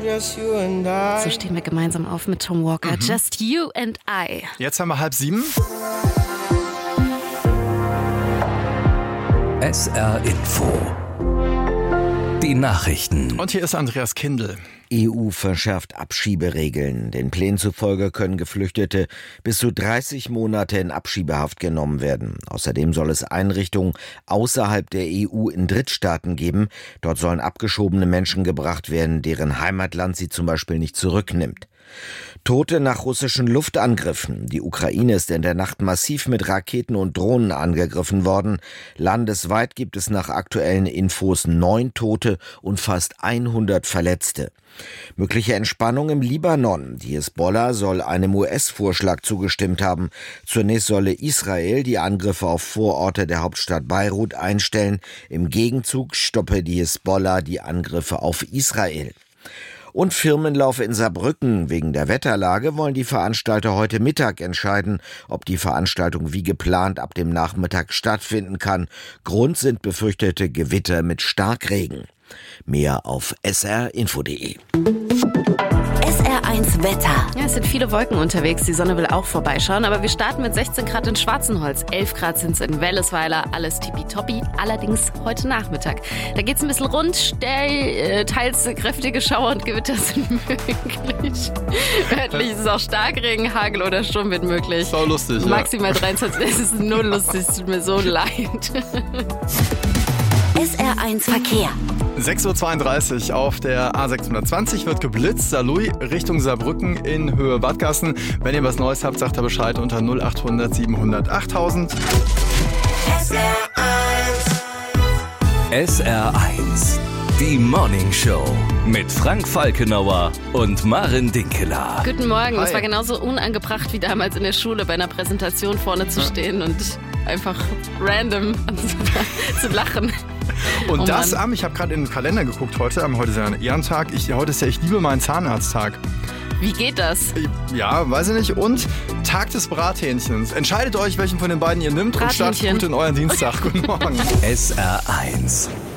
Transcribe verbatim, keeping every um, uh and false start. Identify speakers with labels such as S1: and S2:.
S1: So stehen wir gemeinsam auf mit Tom Walker. Mhm. Just You and I.
S2: Jetzt haben wir halb sieben.
S3: S R Info. Die Nachrichten.
S2: Und hier ist Andreas Kindl.
S4: E U verschärft Abschieberegeln. Den Plänen zufolge können Geflüchtete bis zu dreißig Monate in Abschiebehaft genommen werden. Außerdem soll es Einrichtungen außerhalb der E U in Drittstaaten geben. Dort sollen abgeschobene Menschen gebracht werden, deren Heimatland sie zum Beispiel nicht zurücknimmt. Tote nach russischen Luftangriffen. Die Ukraine ist in der Nacht massiv mit Raketen und Drohnen angegriffen worden. Landesweit gibt es nach aktuellen Infos neun Tote und fast hundert Verletzte. Mögliche Entspannung im Libanon. Die Hisbollah soll einem U S-Vorschlag zugestimmt haben. Zunächst solle Israel die Angriffe auf Vororte der Hauptstadt Beirut einstellen. Im Gegenzug stoppe die Hisbollah die Angriffe auf Israel. Und Firmenlauf in Saarbrücken. Wegen der Wetterlage wollen die Veranstalter heute Mittag entscheiden, ob die Veranstaltung wie geplant ab dem Nachmittag stattfinden kann. Grund sind befürchtete Gewitter mit Starkregen. Mehr auf s r info punkt d e.
S1: S R eins Wetter. Ja, es sind viele Wolken unterwegs. Die Sonne will auch vorbeischauen. Aber wir starten mit sechzehn Grad in Schwarzenholz. elf Grad sind es in Wellesweiler. Alles tippitoppi. Allerdings heute Nachmittag. Da geht es ein bisschen rund. Stell, äh, teils kräftige Schauer und Gewitter sind möglich. Örtlich ist es auch Starkregen, Hagel oder Sturm wird möglich.
S2: So lustig, ja.
S1: Maximal dreiundzwanzig. Es ist nur lustig. Es tut mir so leid. S R eins Verkehr.
S2: sechs Uhr zweiunddreißig auf der A sechshundertzwanzig wird geblitzt. Saarlouis Richtung Saarbrücken in Höhe Badgassen. Wenn ihr was Neues habt, sagt er Bescheid unter null achthundert siebenhundert achttausend.
S3: S R eins. S R eins. Die Morning Show mit Frank Falkenauer und Maren Dinkeler.
S1: Guten Morgen.
S2: Hi.
S1: Es war genauso unangebracht wie damals in der Schule bei einer Präsentation vorne zu stehen und einfach random zu lachen.
S2: Und
S1: Oh
S2: das
S1: Mann.
S2: am, ich habe gerade in den Kalender geguckt heute, am heute ist ja ein Ehrentag. Ich, heute ist ja Ich liebe meinen Zahnarzttag.
S1: Wie geht das?
S2: Ja, weiß ich nicht. Und Tag des Brathähnchens. Entscheidet euch, welchen von den beiden ihr nimmt und startet
S1: Brathähnchen.
S2: gut in euren Dienstag. Guten Morgen.
S3: S R eins.